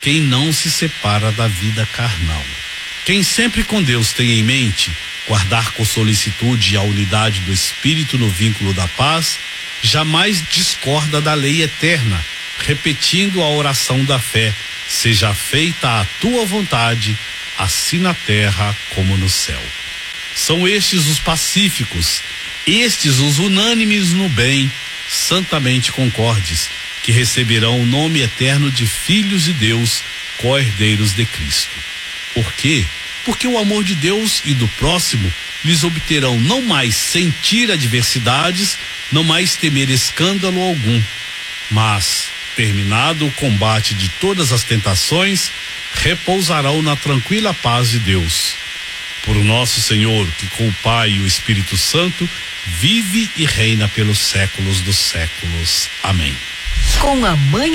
quem não se separa da vida carnal. Quem sempre com Deus tem em mente guardar com solicitude a unidade do Espírito no vínculo da paz, jamais discorda da lei eterna, repetindo a oração da fé: seja feita a tua vontade, assim na terra como no céu. São estes os pacíficos, estes os unânimes no bem, santamente concordes, que receberão o nome eterno de filhos de Deus, co-herdeiros de Cristo. Por quê? Porque o amor de Deus e do próximo lhes obterão não mais sentir adversidades, não mais temer escândalo algum, mas, terminado o combate de todas as tentações, repousarão na tranquila paz de Deus. Por nosso Senhor, que com o Pai e o Espírito Santo vive e reina pelos séculos dos séculos. Amém. Com a Manhã